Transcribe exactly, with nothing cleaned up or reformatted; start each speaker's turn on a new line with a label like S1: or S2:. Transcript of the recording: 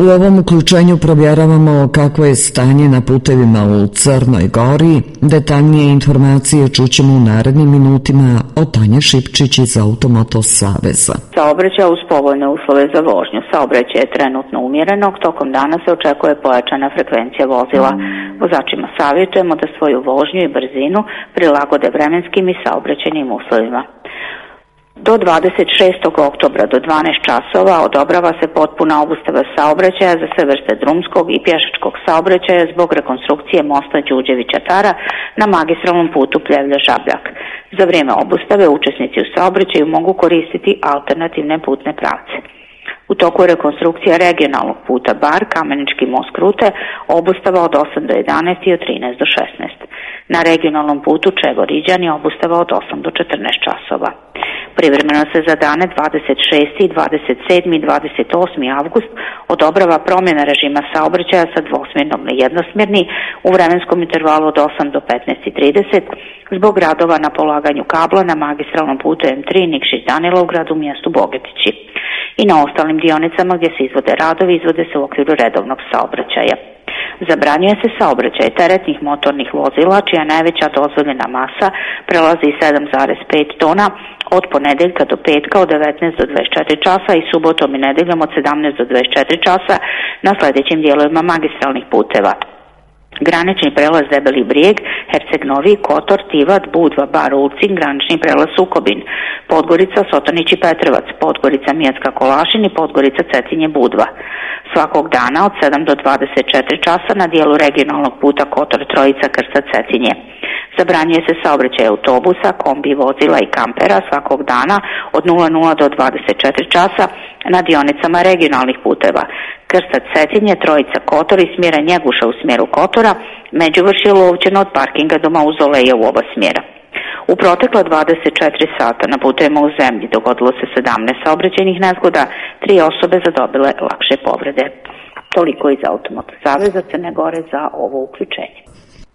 S1: U ovom uključenju provjeravamo kakvo je stanje na putevima u Crnoj Gori. Detaljnije informacije čućemo u narednim minutima od Tanje Šipčić iz Automoto Saveza.
S2: Saobraćaj uz povoljne uslove za vožnju. Saobraćaj je trenutno umjerenog, tokom dana se očekuje pojačana frekvencija vozila. Vozačima savjetujemo da svoju vožnju i brzinu prilagode vremenskim i saobraćajnim uslovima. Do dvadeset šestog oktobra do dvanaest časova odobrava se potpuna obustava saobraćaja za sve vrste drumskog i pješačkog saobraćaja zbog rekonstrukcije mosta Đurđevića-Tara na magistralnom putu Pljevlja-Žabljak. Za vrijeme obustave učesnici u saobraćaju mogu koristiti alternativne putne pravce. U toku rekonstrukcija regionalnog puta Bar, Kamenički most Krute, obustava od osam do jedanaest i od trinaest do šesnaest. Na regionalnom putu Čevo-Riđani obustava od osam do četrnaest časova. Privremeno se za dane dvadeset šesti, dvadeset sedmi i dvadeset osmi avgust odobrava promjena režima saobraćaja sa dvosmjernog na jednosmjerni u vremenskom intervalu od osam do petnaest i trideset zbog radova na polaganju kabla na magistralnom putu M tri Nikšić-Danilo u gradu mjestu Bogetići. I na ostalim dionicama gdje se izvode radovi izvode se u okviru redovnog saobraćaja. Zabranjuje se saobraćaj teretnih motornih vozila čija najveća dozvoljena masa prelazi sedam zarez pet tona od ponedjeljka do petka od devetnaest do dvadeset četiri časa i subotom i nedjeljom od sedamnaest do dvadeset četiri časa na sljedećim dijelovima magistralnih puteva: granični prelaz Debeli Brijeg, Herceg Novi, Kotor, Tivat, Budva, Bar Ulcin, granični prelaz Sukobin, Podgorica, Sotonić i Petrovac, Podgorica, Mijatska, Kolašin i Podgorica, Cetinje, Budva. Svakog dana od sedam do dvadeset četiri časa na dijelu regionalnog puta Kotor, Trojica, Krsta, Cetinje. Zabranjuje se saobraćaj autobusa, kombi, vozila i kampera svakog dana od nula nula do dvadeset četiri časa na dionicama regionalnih puteva: Krsta, Cetinje, Trojica, Kotor i smjera Njeguša u smjeru Kotora, Međuvršje Lovćeno od parkinga do Mauzoleja u oba smjera. U protekla dvadeset četiri sata na putevima u zemlji dogodilo se sedamnaest saobraćajnih nezgoda, tri osobe zadobile lakše povrede. Toliko iz Automoto Saveza Crne Gore za ovo uključenje.